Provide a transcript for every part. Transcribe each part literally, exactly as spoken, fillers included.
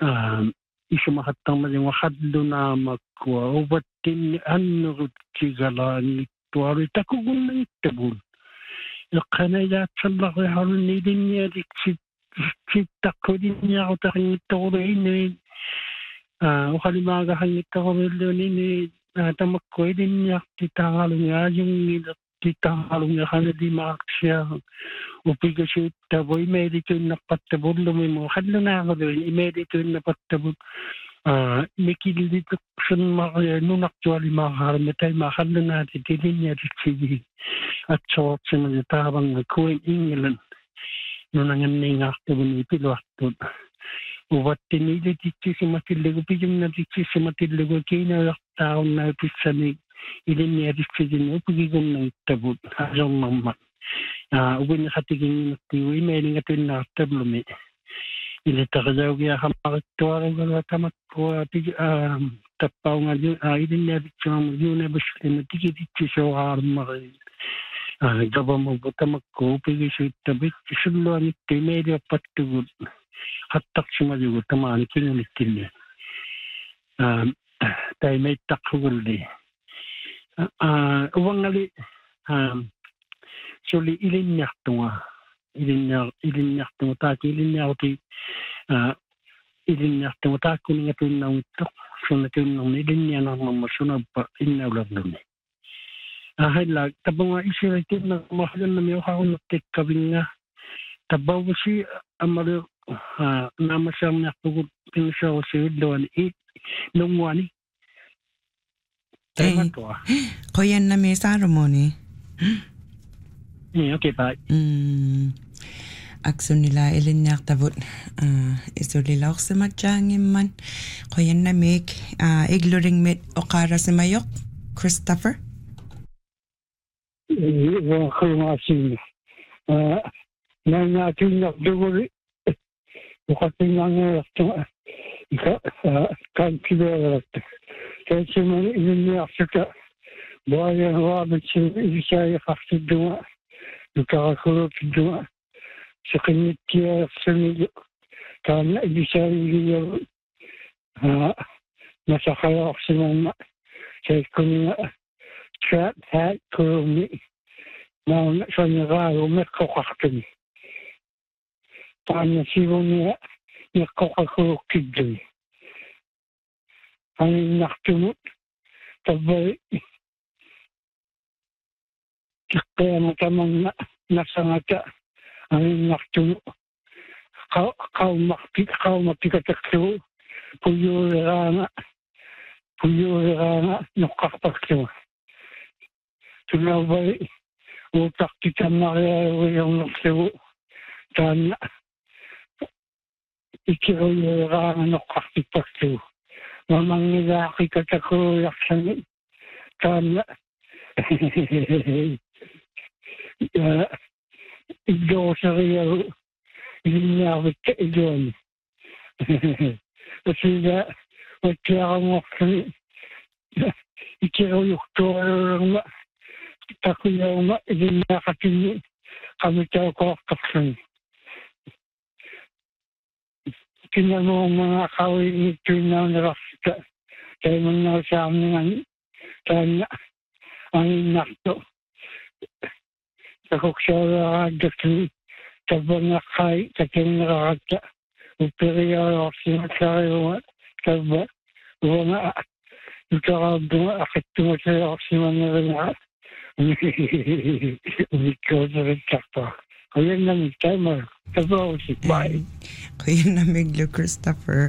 isumahattama yung hadluna makwa ubatin annurut sigalaani tuari takugun na itabun yakana ya tsallaki harun nidin niya diksit takko din niya ako taking itawari ini ukalimaga hang itawari ini tamakko din niya titangalong niya yung titangalong niya kana di maaksya upigasyo taboy medito na patabon lumimo hadluna ako doon medito na patabon mikilidito sun makaya nung actually makaharmitay mahadluna titinin niya diksit at so sinalitabang kuwing England nung nanganing aktabon ipiluatod ubat tinili diksit si matiligo pijum na diksit si matiligo kina taon na ipisanig ilin niya diksit niya upigigong ng tabot hasang mamat ubin na katiging tiwi meling at yung nakatablo ili takadaw kaya kamakatuwa kaya tamakwa tapaw nga ilin niya diksit yun na basli na dikit diksit sa harmakay gaba mo buta magko pigisyo tabit isuluan ito media patugod hatak sumajugo tamani kinunitin tayo may takuguli uwang nali suli ilin niyak tunga ilin niyak ilin niyak tunga taki ilin niyak ti ilin niyak tunga taki nga tunang ito sunatin nang ilin niyak nang mamasunag pa inawlag nun ahay lag tabang nga isiritin na mahalan na miyo ako natik kabing nga tabaw si amaro namasang nakugod pinsaw si doon it nung wani tayo to ah koyan na may ceremony okay bye mm akso nila ilin niyak tabot iso lila ako sa matjangin man koyan na may igluring mit okara si Mayok Christopher Yung kamasin na natin nakduguli bukating nga kankiberat kasi man iniyak sa buhay ang wabit sa isaya kaksid dunga nagkakakulot dunga sa kanitya sa nilyo kana isaya nilyo nasakaya ako sa mga sa ikunin chat hat kurumi na sa nagaro mekokaktin paano sigo niya nakakakulokid ang naktumot tabay kaya matamang nasangata ang naktumot kau maktik kau maktikatakto puyo rana puyo rana nakakapakto tunaway utak kita makaya yung naksewo tan ikiro yung rana nakakapakto mamang nilaki katakuro yaksan tan igdo sa riyo ilinawit ka idon kasi na wala akong waksan ikiro yung tuwarang takuyaw nga ilinakatin kami tayo ko kaksan kinanong mga kawin ito na narasita kaya mga sa amin ang ang inakto sa kuksara dati tabang nakay kating nakakata upiriya sinasarayo taba wala ikakabunga akit tumasaya kasi mga rin Ikaw na rin kakpa. Kaya namin tayo tabaw si Pai. Kaya namin Glo Christopher.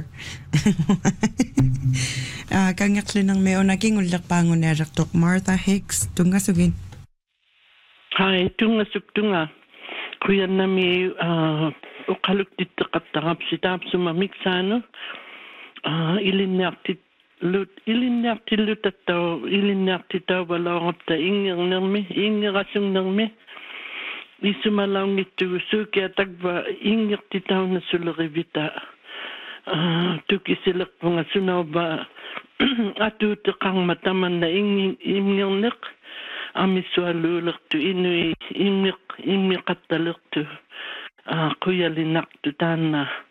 Kangaklo ng may naging ulak pangon na raktok Martha Hicks. Tunga sugin. Hi, tunga sug tunga. Kaya namin ukaluk dito katangap si tap sumamiksano. Ilinak tit lut ilinak ti lutato ilinak ti taw balangap ta ingang nangmi ingang kasung nangmi isumalang itu suki atagba ingak ti taw na sulurivita tuki silak mga sunaw ba atu tukang mataman na inging ingang nek amiswalulak tu inu ingak ingak katalak tu kuya linak tu tana